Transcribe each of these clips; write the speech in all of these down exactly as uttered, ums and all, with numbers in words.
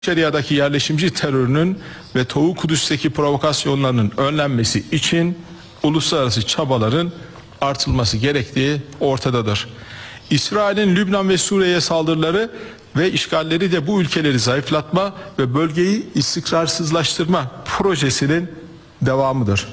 Şeria'daki yerleşimci terörünün ve Doğu Kudüs'teki provokasyonlarının önlenmesi için uluslararası çabaların artılması gerektiği ortadadır. İsrail'in Lübnan ve Suriye'ye saldırıları ve işgalleri de bu ülkeleri zayıflatma ve bölgeyi istikrarsızlaştırma projesinin devamıdır.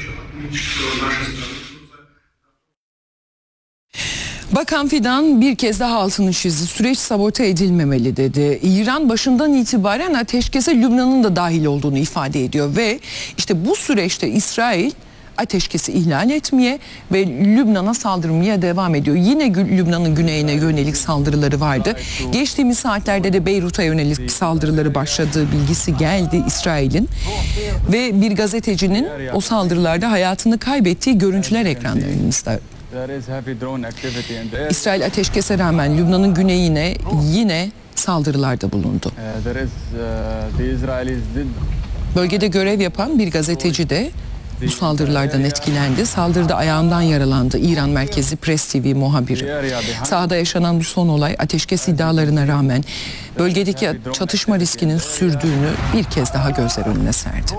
Bakan Fidan bir kez daha altını çizdi. Süreç sabote edilmemeli dedi. İran başından itibaren ateşkese Lübnan'ın da dahil olduğunu ifade ediyor ve işte bu süreçte İsrail ateşkesi ihlal etmeye ve Lübnan'a saldırmaya devam ediyor. Yine Lübnan'ın güneyine yönelik saldırıları vardı. Geçtiğimiz saatlerde de Beyrut'a yönelik saldırıları başladığı bilgisi geldi İsrail'in. Ve bir gazetecinin o saldırılarda hayatını kaybettiği görüntüler ekranlarımızda. İsrail ateşkese rağmen Lübnan'ın güneyine yine saldırılarda bulundu. Bölgede görev yapan bir gazeteci de bu saldırılardan etkilendi. Saldırıda ayağından yaralandı İran merkezi Press T V muhabiri. Sahada yaşanan bu son olay ateşkes iddialarına rağmen bölgedeki çatışma riskinin sürdüğünü bir kez daha gözler önüne serdi.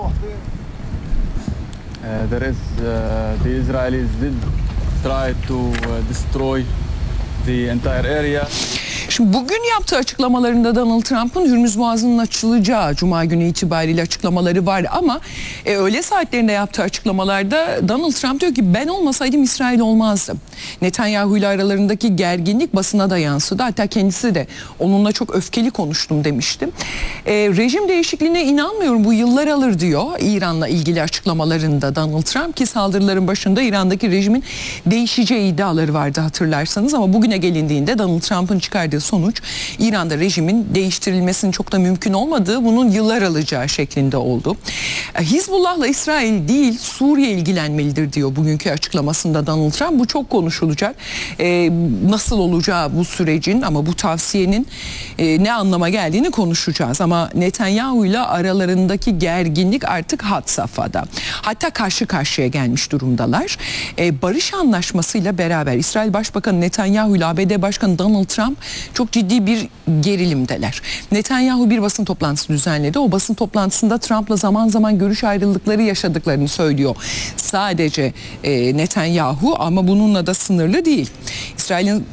Try to destroy the entire area. Şimdi bugün yaptığı açıklamalarında Donald Trump'ın Hürmüz Boğazı'nın açılacağı Cuma günü itibariyle açıklamaları var ama e, öğle saatlerinde yaptığı açıklamalarda Donald Trump diyor ki ben olmasaydım İsrail olmazdı. Netanyahu ile aralarındaki gerginlik basına da yansıdı. Hatta kendisi de onunla çok öfkeli konuştum demiştim. E, rejim değişikliğine inanmıyorum, bu yıllar alır diyor İran'la ilgili açıklamalarında Donald Trump, ki saldırıların başında İran'daki rejimin değişeceği iddiaları vardı hatırlarsanız ama bugüne gelindiğinde Donald Trump'ın çıkardığı sonuç İran'da rejimin değiştirilmesinin çok da mümkün olmadığı, bunun yıllar alacağı şeklinde oldu. Hizbullah'la İsrail değil Suriye ilgilenmelidir diyor bugünkü açıklamasında Donald Trump. Bu çok konuşulacak. Ee, nasıl olacağı bu sürecin ama bu tavsiyenin e, ne anlama geldiğini konuşacağız. Ama Netanyahu ile aralarındaki gerginlik artık had safhada. Hatta karşı karşıya gelmiş durumdalar. Ee, barış anlaşmasıyla beraber İsrail Başbakanı Netanyahu ile A B D Başkanı Donald Trump çok ciddi bir gerilimdeler. Netanyahu bir basın toplantısı düzenledi. O basın toplantısında Trump'la zaman zaman görüş ayrılıkları yaşadıklarını söylüyor. Sadece e, Netanyahu ama bununla da sınırlı değil. İsrail'in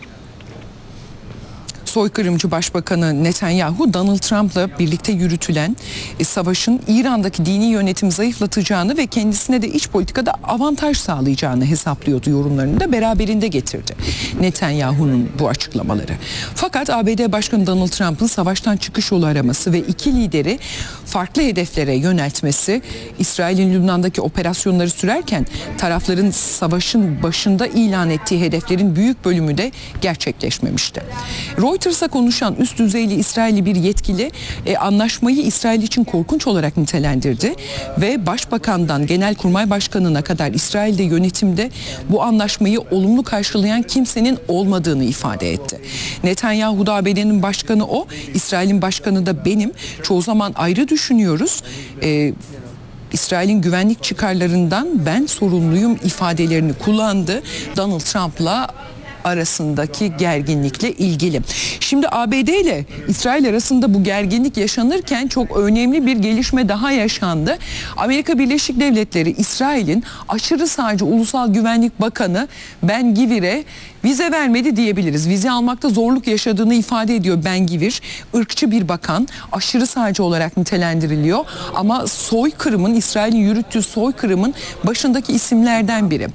soykırımcı Başbakanı Netanyahu, Donald Trump'la birlikte yürütülen e, savaşın İran'daki dini yönetimi zayıflatacağını ve kendisine de iç politikada avantaj sağlayacağını hesaplıyordu yorumlarını da beraberinde getirdi Netanyahu'nun bu açıklamaları. Fakat A B D Başkanı Donald Trump'ın savaştan çıkış yolu araması ve iki lideri farklı hedeflere yöneltmesi, İsrail'in Lübnan'daki operasyonları sürerken tarafların savaşın başında ilan ettiği hedeflerin büyük bölümü de gerçekleşmemişti. Reuters'a konuşan üst düzeyli İsrailli bir yetkili e, anlaşmayı İsrail için korkunç olarak nitelendirdi ve Başbakan'dan Genelkurmay Başkanı'na kadar İsrail'de yönetimde bu anlaşmayı olumlu karşılayan kimsenin olmadığını ifade etti. Netanyahu da A B D'nin başkanı o, İsrail'in başkanı da benim. Çoğu zaman ayrı düşünüyoruz. E, İsrail'in güvenlik çıkarlarından ben sorumluyum ifadelerini kullandı Donald Trump'la arasındaki gerginlikle ilgili. Şimdi A B D ile İsrail arasında bu gerginlik yaşanırken çok önemli bir gelişme daha yaşandı. Amerika Birleşik Devletleri İsrail'in aşırı sağcı Ulusal Güvenlik Bakanı Ben Gvir'e vize vermedi diyebiliriz. Vize almakta zorluk yaşadığını ifade ediyor Ben Gvir. Irkçı bir bakan, aşırı sağcı olarak nitelendiriliyor ama soykırımın, İsrail'in yürüttüğü soykırımın başındaki isimlerden biri.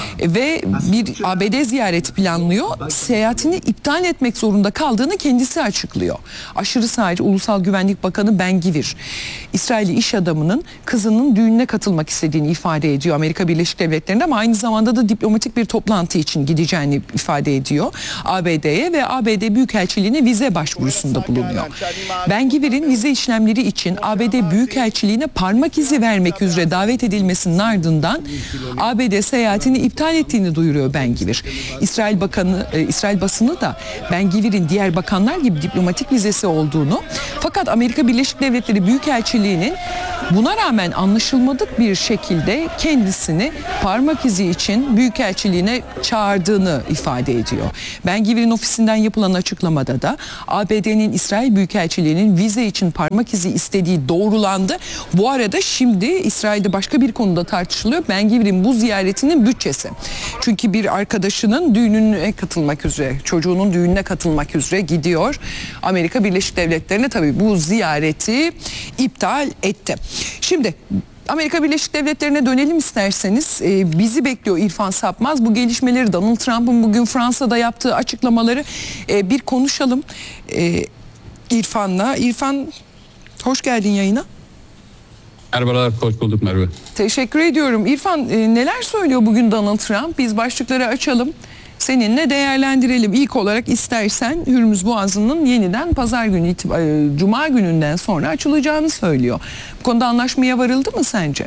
Ve bir A B D ziyareti planlanıyor. Seyahatini iptal etmek zorunda kaldığını kendisi açıklıyor. Aşırı sağcı Ulusal Güvenlik Bakanı Ben Gvir, İsrailli iş adamının kızının düğününe katılmak istediğini ifade ediyor Amerika Birleşik Devletleri'nde ama aynı zamanda da diplomatik bir toplantı için gideceğini ifade ediyor A B D'ye ve A B D Büyükelçiliğine vize başvurusunda bulunuyor. Ben Gvir'in vize işlemleri için A B D Büyükelçiliğine parmak izi vermek üzere davet edilmesinin ardından A B D seyahatini iptal ettiğini duyuruyor Ben Gvir. İsrail Bakanı, e, İsrail basını da Ben Gvir'in diğer bakanlar gibi diplomatik vizesi olduğunu, fakat Amerika Birleşik Devletleri Büyükelçiliği'nin Buna rağmen anlaşılmadık bir şekilde kendisini parmak izi için Büyükelçiliğine çağırdığını ifade ediyor. Ben Givir'in ofisinden yapılan açıklamada da A B D'nin İsrail Büyükelçiliğinin vize için parmak izi istediği doğrulandı. Bu arada şimdi İsrail'de başka bir konuda tartışılıyor. Ben Givir'in bu ziyaretinin bütçesi. Çünkü bir arkadaşının düğününe katılmak üzere, çocuğunun düğününe katılmak üzere gidiyor. Amerika Birleşik Devletleri'ne tabii bu ziyareti iptal etti. Şimdi Amerika Birleşik Devletleri'ne dönelim isterseniz. Ee, bizi bekliyor İrfan Sapmaz. Bu gelişmeleri, Donald Trump'ın bugün Fransa'da yaptığı açıklamaları e, bir konuşalım e, İrfan'la. İrfan, hoş geldin yayına. Merhabalar, hoş bulduk Merve. Teşekkür ediyorum. İrfan, e, neler söylüyor bugün Donald Trump? Biz başlıkları açalım, seninle değerlendirelim. İlk olarak istersen Hürmüz Boğazı'nın yeniden pazar günü, e, Cuma gününden sonra açılacağını söylüyor. Bu konuda anlaşmaya varıldı mı sence?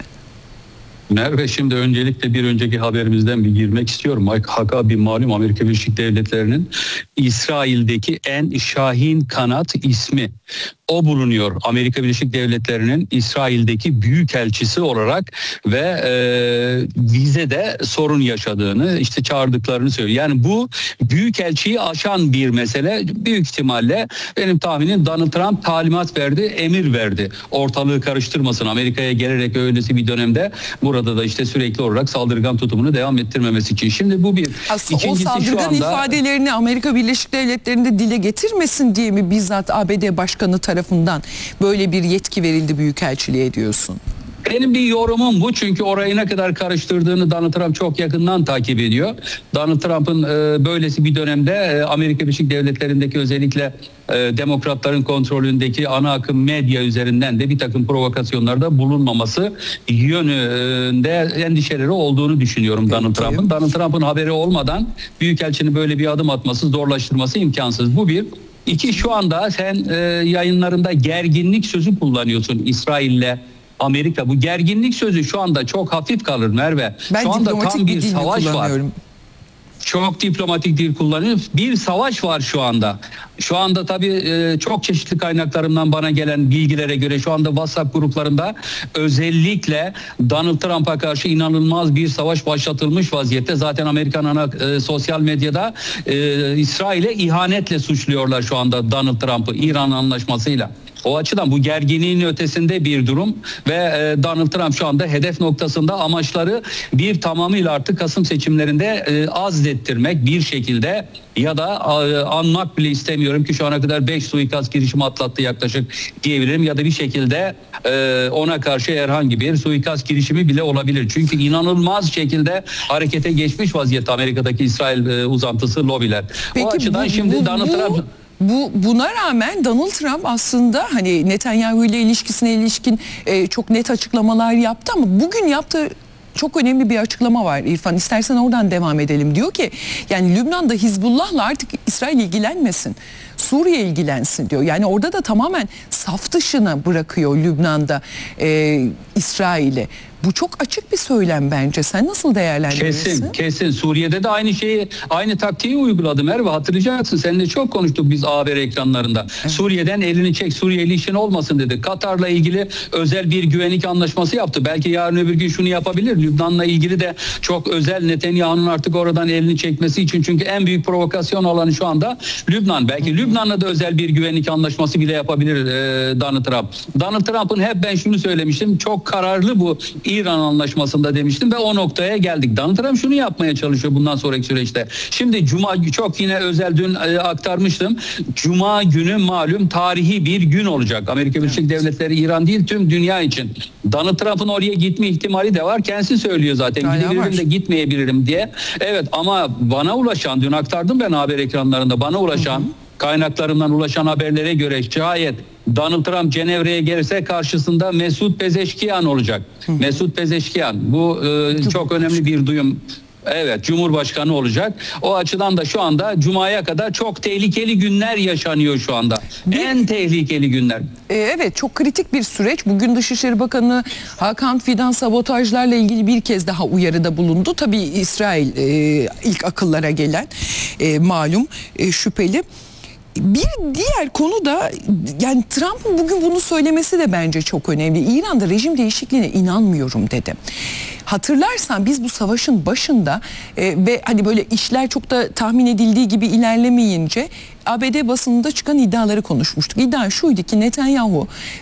Merve, şimdi öncelikle bir önceki haberimizden bir girmek istiyorum. Haka bir malum Amerika Birleşik Devletleri'nin İsrail'deki en şahin kanat ismi. O bulunuyor Amerika Birleşik Devletleri'nin İsrail'deki büyükelçisi olarak ve e, vizede sorun yaşadığını, işte çağırdıklarını söylüyor. Yani bu büyükelçiyi aşan bir mesele. Büyük ihtimalle benim tahminim Donald Trump talimat verdi, emir verdi. Ortalığı karıştırmasın, Amerika'ya gelerek öylesi bir dönemde burada da işte sürekli olarak saldırgan tutumunu devam ettirmemesi için. Şimdi bu bir. Aslında İkincisi, o saldırgan şu anda ifadelerini Amerika Birleşik Devletleri'nde dile getirmesin diye mi bizzat A B D Başkanı tarafından böyle bir yetki verildi büyükelçiliğe diyorsun? Benim bir yorumum bu, çünkü orayı ne kadar karıştırdığını Donald Trump çok yakından takip ediyor. Donald Trump'ın e, böylesi bir dönemde e, Amerika Birleşik Devletleri'ndeki özellikle e, demokratların kontrolündeki ana akım medya üzerinden de bir takım provokasyonlarda bulunmaması yönünde endişeleri olduğunu düşünüyorum Donald Trump'ın. Donald Trump'ın haberi olmadan büyükelçinin böyle bir adım atması, zorlaştırması imkansız. Bu bir. İki, şu anda sen e, yayınlarında gerginlik sözü kullanıyorsun İsrail'le Amerika. Bu gerginlik sözü şu anda çok hafif kalır Merve. Ben şu anda diplomatik tam bir, bir dil savaş var. Çok diplomatik dil kullanıyor. Bir savaş var şu anda. Şu anda tabii e, çok çeşitli kaynaklarımdan bana gelen bilgilere göre şu anda WhatsApp gruplarında özellikle Donald Trump'a karşı inanılmaz bir savaş başlatılmış vaziyette. Zaten Amerikan ana e, sosyal medyada e, İsrail'e ihanetle suçluyorlar şu anda Donald Trump'ı İran anlaşmasıyla. O açıdan bu gerginliğin ötesinde bir durum ve e, Donald Trump şu anda hedef noktasında, amaçları bir tamamıyla artık Kasım seçimlerinde e, azlettirmek bir şekilde ya da e, anmak bile istemiyorum ki şu ana kadar beş suikast girişimi atlattı yaklaşık diyebilirim, ya da bir şekilde e, ona karşı herhangi bir suikast girişimi bile olabilir. Çünkü inanılmaz şekilde harekete geçmiş vaziyette Amerika'daki İsrail e, uzantısı lobiler. Peki, o açıdan bu, şimdi bu, Donald bu... Trump... Bu buna rağmen Donald Trump aslında hani Netanyahu ile ilişkisine ilişkin e, çok net açıklamalar yaptı ama bugün yaptığı çok önemli bir açıklama var İrfan. İstersen oradan devam edelim. Diyor ki yani Lübnan'da Hizbullah'la artık İsrail ilgilenmesin, Suriye ilgilensin diyor. Yani orada da tamamen saf dışına bırakıyor Lübnan'da e, İsrail'i. Bu çok açık bir söylem bence. Sen nasıl değerlendirirsin? Kesin, kesin. Suriye'de de aynı şeyi, aynı taktiği uyguladı Merve. Hatırlayacaksın. Seninle çok konuştuk biz haber ekranlarında. Evet. Suriye'den elini çek, Suriyeli işin olmasın dedi. Katar'la ilgili özel bir güvenlik anlaşması yaptı. Belki yarın öbür gün şunu yapabilir. Lübnan'la ilgili de çok özel, Netanyahu'nun artık oradan elini çekmesi için. Çünkü en büyük provokasyon alanı şu anda Lübnan. Belki Lübnan'la da özel bir güvenlik anlaşması bile yapabilir e, Donald Trump. Donald Trump'ın hep ben şunu söylemiştim. Çok kararlı bu İran anlaşmasında demiştim ve o noktaya geldik. Donald Trump şunu yapmaya çalışıyor bundan sonraki süreçte. Şimdi Cuma, çok yine özel dün e, aktarmıştım. Cuma günü malum tarihi bir gün olacak. Amerika Birleşik Devletleri, İran değil tüm dünya için. Donald Trump'ın oraya gitme ihtimali de var. Kendisi söylüyor zaten. Gidebilirim de gitmeyebilirim diye. Evet, ama bana ulaşan, dün aktardım ben haber ekranlarında, bana ulaşan, hı hı, kaynaklarımdan ulaşan haberlere göre şayet Donald Trump Cenevre'ye gelirse karşısında Mesut Pezeşkiyan olacak. Hı. Mesut Pezeşkiyan. Bu e, çok önemli bir duyum. Evet, Cumhurbaşkanı olacak. O açıdan da şu anda Cuma'ya kadar çok tehlikeli günler yaşanıyor şu anda. Bir, en tehlikeli günler. E, evet, çok kritik bir süreç. Bugün Dışişleri Bakanı Hakan Fidan sabotajlarla ilgili bir kez daha uyarıda bulundu. Tabii İsrail e, ilk akıllara gelen e, malum e, şüpheli. Bir diğer konu da yani Trump'ın bugün bunu söylemesi de bence çok önemli. İran'da rejim değişikliğine inanmıyorum dedi. Hatırlarsan biz bu savaşın başında e, ve hani böyle işler çok da tahmin edildiği gibi ilerlemeyince A B D basınında çıkan iddiaları konuşmuştuk. İddia şuydu ki Netanyahu